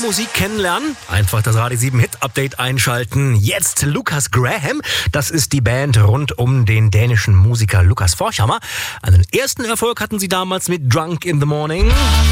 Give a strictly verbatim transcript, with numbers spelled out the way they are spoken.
Musik kennenlernen? Einfach das Radio sieben Hit Update einschalten. Jetzt Lukas Graham. Das ist die Band rund um den dänischen Musiker Lukas Forchhammer. Einen ersten Erfolg hatten sie damals mit Drunk in the Morning.